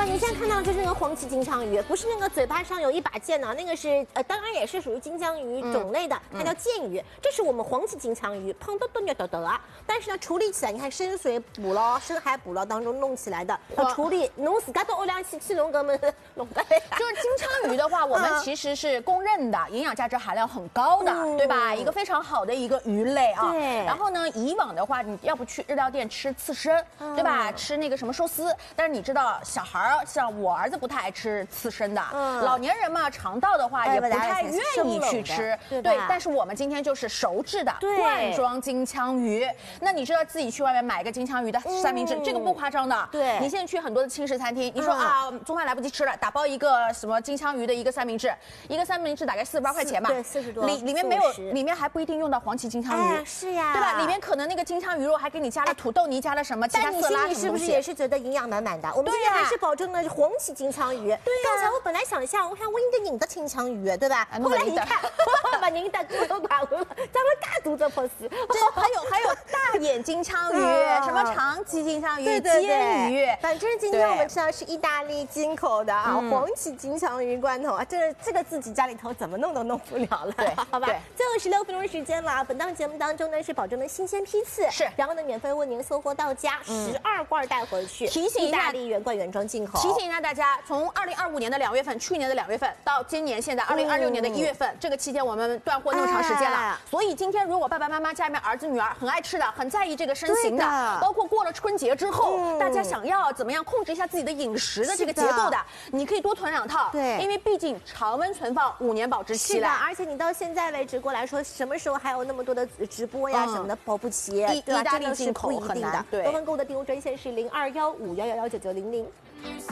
你现在看到的就是那个黄鳍金枪鱼，不是那个嘴巴上有一把剑呢，那个是当然也是属于金枪鱼种类的，它叫剑鱼。这是我们黄鳍金枪鱼，胖嘟嘟扭嘟嘟啊。但是呢，处理起来，你看深水捕捞、深海捕捞当中弄起来的，处理弄自家都欧良气龙哥们弄的。 就是金枪鱼的话，我们其实是公认的营养价值含量很高的，对吧？一个非常好的一个鱼类啊。 对。 然后呢，以往的话，你要不去日料店吃刺身，对吧？吃那个什么寿司，但是你知道小孩儿，像我儿子不太爱吃刺身的，老年人嘛，肠道的话也不太愿意去吃，对。但是我们今天就是熟制的罐装金枪鱼。那你知道自己去外面买一个金枪鱼的三明治，这个不夸张的。 对。 你现在去很多的轻食餐厅，你说啊，中饭来不及吃了，打包一个什么金枪鱼的一个三明治，一个三明治大概48块钱吧， 对，40多。 里面没有，里面还不一定用到黄鳍金枪鱼， 是呀， 对吧？里面可能那个金枪鱼肉还给你加了土豆泥，加了什么其他色拉什么东西。但你心里是不是也是觉得营养满满的？我们今天还是保证了黄鳍金枪鱼。对呀。刚才我本来想象，我想问一个你的金枪鱼，对吧？后来一看，把您的骨头挂我，咱们大肚子破死。 还有大眼金枪鱼，什么长鳍金枪鱼、 鲣鱼。 反正今天我们吃到是意大利进口的啊，黄鳍金枪鱼罐头啊，这个自己家里头怎么弄都弄不了了， 对， 好吧？最后16分钟时间了，本档节目当中呢是保证的新鲜批次， 是， 然后呢免费为您送货到家，12罐带回去， 提醒一下， 意大利原罐原装进口。 提醒一下大家，从2025年的2月份，去年的2月份到今年现在2026年的1月份，这个期间我们断货那么长时间了，所以今天如果爸爸妈妈家里面儿子女儿很爱吃的，很在意这个身形的，包括过了春节之后，大家想要怎么样控制一下自己的饮食的这个节奏的，你可以多囤2套， 对， 因为毕竟常温存放5年保质期了， 而且你到现在为止过来说，什么时候还有那么多的直播呀什么的保不齐， 意大利进口很难，对。 多份购的订购专线是0215119900。